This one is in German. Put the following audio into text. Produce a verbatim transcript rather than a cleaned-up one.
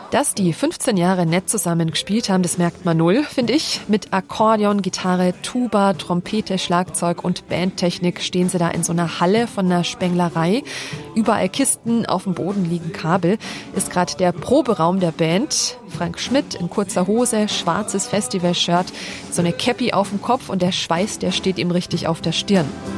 Dass die fünfzehn Jahre nett zusammen gespielt haben, das merkt man null, finde ich. Mit Akkordeon, Gitarre, Tuba, Trompete, Schlagzeug und Bandtechnik stehen sie da in so einer Halle von einer Spenglerei. Überall Kisten, auf dem Boden liegen Kabel. Ist gerade der Proberaum der Band. Frank Schmidt in kurzer Hose, schwarzes Festival-Shirt, so eine Käppi auf dem Kopf und der Schweiß, der steht ihm richtig auf der Stirn.